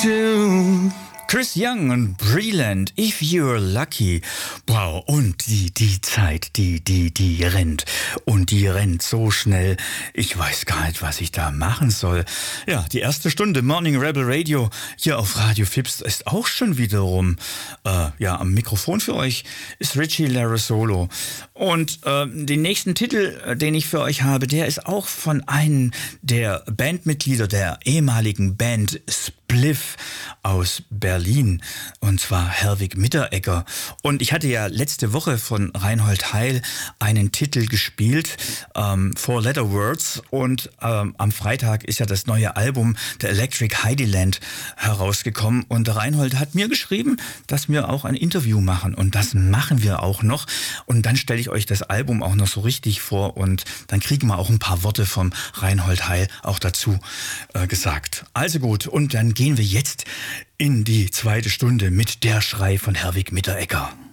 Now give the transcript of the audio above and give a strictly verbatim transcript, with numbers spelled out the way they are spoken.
tune. Chris Young und Breland, If You're Lucky. Wow, und die, die Zeit, die, die, die rennt. Und die rennt so schnell. Ich weiß gar nicht, was ich da machen soll. Ja, die erste Stunde Morning Rebel Radio hier auf Radio Fips ist auch schon wieder rum. Äh, ja, am Mikrofon für euch ist Richie Larasolo. Und äh, den nächsten Titel, den ich für euch habe, der ist auch von einem der Bandmitglieder der ehemaligen Band Spliff aus Berlin, und zwar Herwig Mitteregger. Und ich hatte ja letzte Woche von Reinhold Heil einen Titel gespielt, ähm, Four Letter Words, und ähm, am Freitag ist ja das neue Album The Electric Heideland herausgekommen, und der Reinhold hat mir geschrieben, dass wir auch ein Interview machen, und das machen wir auch noch, und dann stelle ich euch das Album auch noch so richtig vor, und dann kriegen wir auch ein paar Worte vom Reinhold Heil auch dazu äh, gesagt. Also gut, und dann gehen wir jetzt in die zweite Stunde mit Der Schrei von Herwig Mitteregger.